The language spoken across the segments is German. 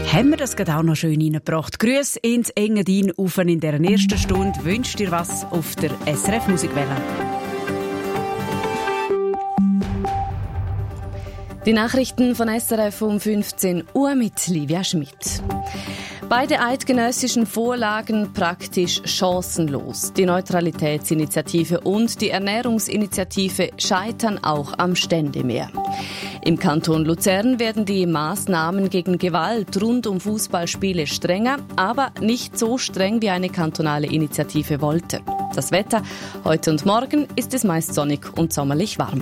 Haben wir das gerade auch noch schön reingebracht. Grüß ins Engadin auf in der ersten Stunde. Wünscht dir was auf der SRF Musikwelle. Die Nachrichten von SRF um 15 Uhr mit Livia Schmidt. Beide eidgenössischen Vorlagen praktisch chancenlos. Die Neutralitätsinitiative und die Ernährungsinitiative scheitern auch am Ständemeer. Im Kanton Luzern werden die Maßnahmen gegen Gewalt rund um Fußballspiele strenger, aber nicht so streng, wie eine kantonale Initiative wollte. Das Wetter heute und morgen ist es meist sonnig und sommerlich warm.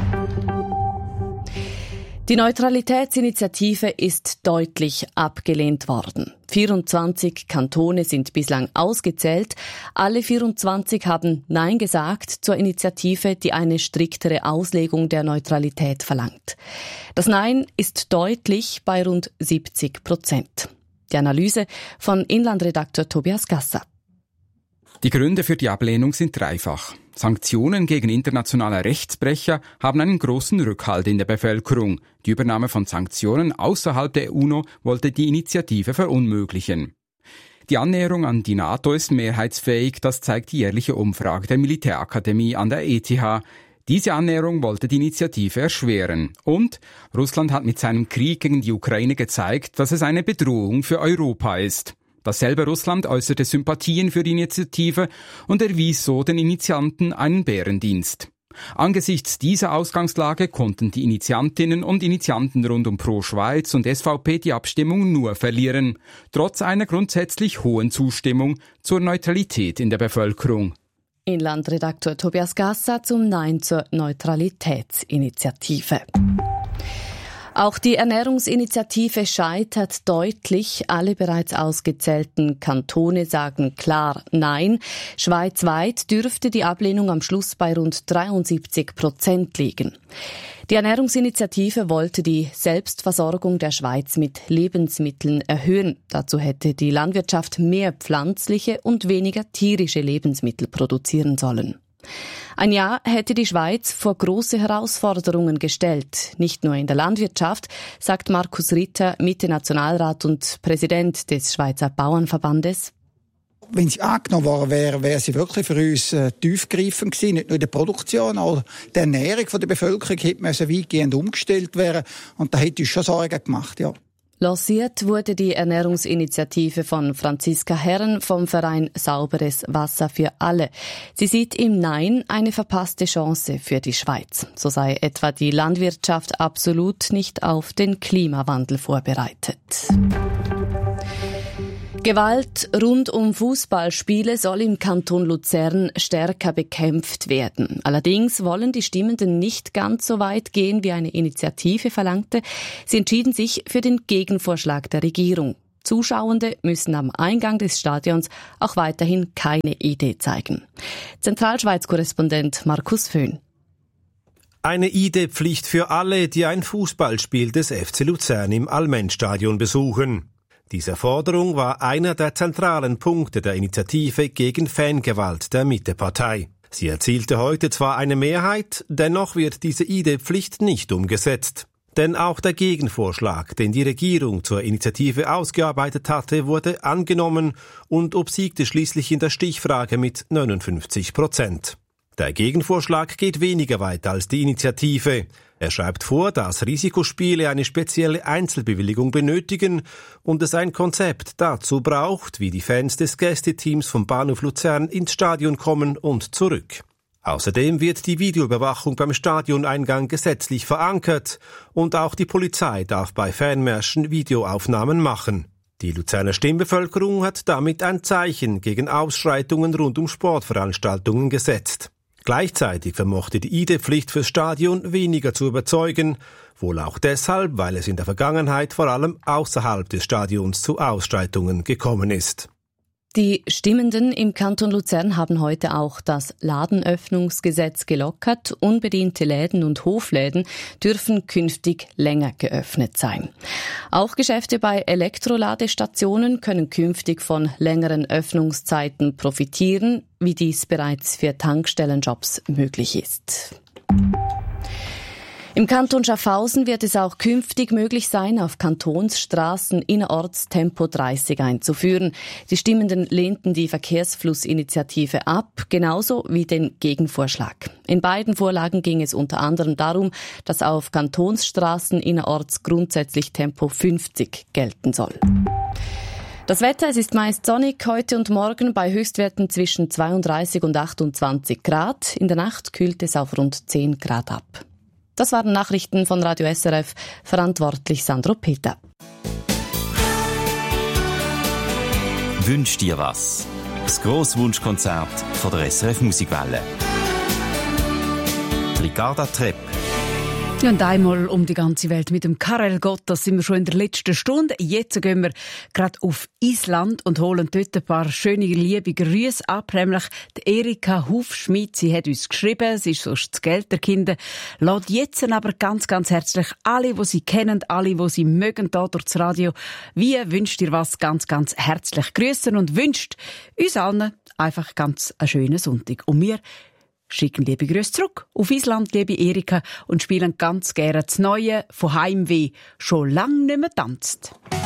Die Neutralitätsinitiative ist deutlich abgelehnt worden. 24 Kantone sind bislang ausgezählt. Alle 24 haben Nein gesagt zur Initiative, die eine striktere Auslegung der Neutralität verlangt. Das Nein ist deutlich bei rund 70%. Die Analyse von Inlandredakteur Tobias Gasser. Die Gründe für die Ablehnung sind dreifach. Sanktionen gegen internationale Rechtsbrecher haben einen großen Rückhalt in der Bevölkerung. Die Übernahme von Sanktionen außerhalb der UNO wollte die Initiative verunmöglichen. Die Annäherung an die NATO ist mehrheitsfähig, das zeigt die jährliche Umfrage der Militärakademie an der ETH. Diese Annäherung wollte die Initiative erschweren. Und Russland hat mit seinem Krieg gegen die Ukraine gezeigt, dass es eine Bedrohung für Europa ist. Dasselbe Russland äußerte Sympathien für die Initiative und erwies so den Initianten einen Bärendienst. Angesichts dieser Ausgangslage konnten die Initiantinnen und Initianten rund um Pro Schweiz und SVP die Abstimmung nur verlieren, trotz einer grundsätzlich hohen Zustimmung zur Neutralität in der Bevölkerung. Inlandredakteur Tobias Gasser zum Nein zur Neutralitätsinitiative. Auch die Ernährungsinitiative scheitert deutlich. Alle bereits ausgezählten Kantone sagen klar Nein. Schweizweit dürfte die Ablehnung am Schluss bei rund 73% liegen. Die Ernährungsinitiative wollte die Selbstversorgung der Schweiz mit Lebensmitteln erhöhen. Dazu hätte die Landwirtschaft mehr pflanzliche und weniger tierische Lebensmittel produzieren sollen. Ein Jahr hätte die Schweiz vor große Herausforderungen gestellt, nicht nur in der Landwirtschaft, sagt Markus Ritter, Mitte-Nationalrat und Präsident des Schweizer Bauernverbandes. Wenn sie angenommen worden wäre, wäre sie wirklich für uns tiefgreifend gewesen. Nicht nur in der Produktion, auch die Ernährung der Bevölkerung hätte weitgehend umgestellt werden. Und da hätte uns schon Sorgen gemacht, ja. Lanciert wurde die Ernährungsinitiative von Franziska Herren vom Verein Sauberes Wasser für alle. Sie sieht im Nein eine verpasste Chance für die Schweiz. So sei etwa die Landwirtschaft absolut nicht auf den Klimawandel vorbereitet. Gewalt rund um Fußballspiele soll im Kanton Luzern stärker bekämpft werden. Allerdings wollen die Stimmenden nicht ganz so weit gehen, wie eine Initiative verlangte. Sie entschieden sich für den Gegenvorschlag der Regierung. Zuschauende müssen am Eingang des Stadions auch weiterhin keine ID zeigen. Zentralschweiz-Korrespondent Markus Föhn. Eine ID-Pflicht für alle, die ein Fußballspiel des FC Luzern im Allmend-Stadion besuchen. Diese Forderung war einer der zentralen Punkte der Initiative gegen Fangewalt der Mittepartei. Sie erzielte heute zwar eine Mehrheit, dennoch wird diese ID-Pflicht nicht umgesetzt. Denn auch der Gegenvorschlag, den die Regierung zur Initiative ausgearbeitet hatte, wurde angenommen und obsiegte schließlich in der Stichfrage mit 59%. Der Gegenvorschlag geht weniger weit als die Initiative. Er schreibt vor, dass Risikospiele eine spezielle Einzelbewilligung benötigen und es ein Konzept dazu braucht, wie die Fans des Gästeteams vom Bahnhof Luzern ins Stadion kommen und zurück. Außerdem wird die Videoüberwachung beim Stadioneingang gesetzlich verankert und auch die Polizei darf bei Fanmärschen Videoaufnahmen machen. Die Luzerner Stimmbevölkerung hat damit ein Zeichen gegen Ausschreitungen rund um Sportveranstaltungen gesetzt. Gleichzeitig vermochte die ID-Pflicht fürs Stadion weniger zu überzeugen, wohl auch deshalb, weil es in der Vergangenheit vor allem außerhalb des Stadions zu Ausschreitungen gekommen ist. Die Stimmenden im Kanton Luzern haben heute auch das Ladenöffnungsgesetz gelockert. Unbediente Läden und Hofläden dürfen künftig länger geöffnet sein. Auch Geschäfte bei Elektroladestationen können künftig von längeren Öffnungszeiten profitieren, wie dies bereits für Tankstellenjobs möglich ist. Im Kanton Schaffhausen wird es auch künftig möglich sein, auf Kantonsstraßen innerorts Tempo 30 einzuführen. Die Stimmenden lehnten die Verkehrsflussinitiative ab, genauso wie den Gegenvorschlag. In beiden Vorlagen ging es unter anderem darum, dass auf Kantonsstraßen innerorts grundsätzlich Tempo 50 gelten soll. Das Wetter, es ist meist sonnig heute und morgen bei Höchstwerten zwischen 32 und 28 Grad. In der Nacht kühlt es auf rund 10 Grad ab. Das waren Nachrichten von Radio SRF, verantwortlich Sandro Peter. Wünsch dir was? Das Grosswunschkonzert von der SRF Musikwelle. Ricarda Trepp. Und einmal um die ganze Welt mit dem Karel Gott, das sind wir schon in der letzten Stunde. Jetzt gehen wir gerade auf Island und holen dort ein paar schöne, liebe Grüße ab. Nämlich die Erika Hufschmidt, sie hat uns geschrieben, sie ist sonst das Gelterkind. Lädt jetzt aber ganz, ganz herzlich alle, die sie kennen, alle, die sie mögen, hier durch das Radio. Wie wünscht ihr was ganz, ganz herzlich grüßen und wünscht uns allen einfach ganz einen schönen Sonntag. Und wir schicken liebe Grüße zurück auf Island, liebe Erika, und spielen ganz gerne das Neue von Heimweh, schon lang nicht mehr tanzt.